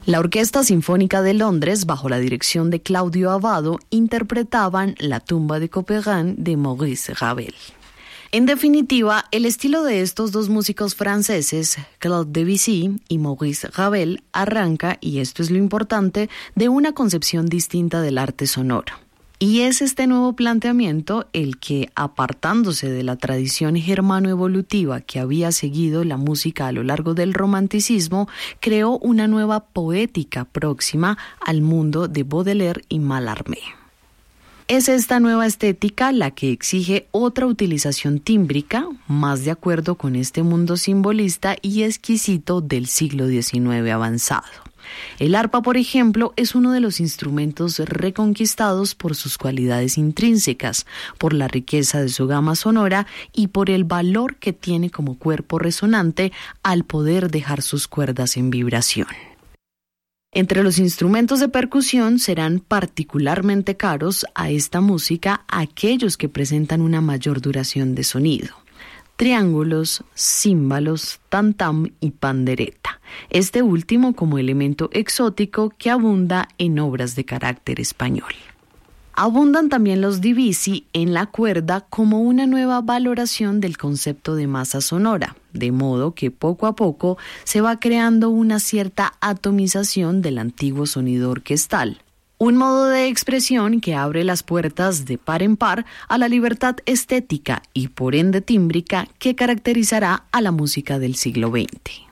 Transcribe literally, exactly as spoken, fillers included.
La Orquesta Sinfónica de Londres, bajo la dirección de Claudio Abbado, interpretaban La tumba de Couperin de Maurice Ravel. En definitiva, el estilo de estos dos músicos franceses, Claude Debussy y Maurice Ravel, arranca, y esto es lo importante, de una concepción distinta del arte sonoro. Y es este nuevo planteamiento el que, apartándose de la tradición germano-evolutiva que había seguido la música a lo largo del romanticismo, creó una nueva poética próxima al mundo de Baudelaire y Mallarmé. Es esta nueva estética la que exige otra utilización tímbrica, más de acuerdo con este mundo simbolista y exquisito del siglo diecinueve avanzado. El arpa, por ejemplo, es uno de los instrumentos reconquistados por sus cualidades intrínsecas, por la riqueza de su gama sonora y por el valor que tiene como cuerpo resonante al poder dejar sus cuerdas en vibración. Entre los instrumentos de percusión serán particularmente caros a esta música aquellos que presentan una mayor duración de sonido: triángulos, címbalos, tam-tam y pandereta, este último como elemento exótico que abunda en obras de carácter español. Abundan también los divisi en la cuerda como una nueva valoración del concepto de masa sonora, de modo que poco a poco se va creando una cierta atomización del antiguo sonido orquestal. Un modo de expresión que abre las puertas de par en par a la libertad estética y por ende tímbrica que caracterizará a la música del siglo veinte.